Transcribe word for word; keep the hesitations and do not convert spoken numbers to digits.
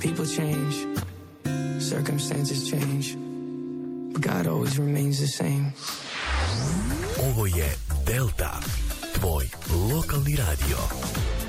People change, circumstances change, but God always remains the same. Ovo je Delta, tvoj lokalni radio.